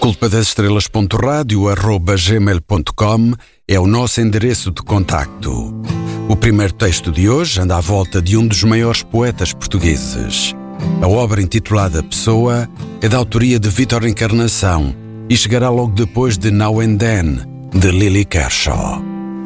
culpadasestrelas.radio@gmail.com é o nosso endereço de contacto. O primeiro texto de hoje anda à volta de um dos maiores poetas portugueses. A obra intitulada Pessoa é da autoria de Vítor Encarnação e chegará logo depois de Now and Then, de Lily Kershaw.